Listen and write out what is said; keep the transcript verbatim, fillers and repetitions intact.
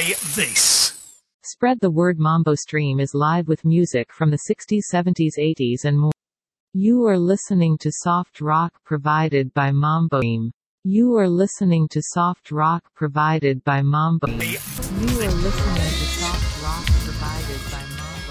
Play this. Spread the word. Mambo Stream is live with music from the sixties, seventies, eighties and more. You are listening to soft rock provided by Mambo Stream. You are listening to soft rock provided by Mambo Stream. You are listening to soft rock provided by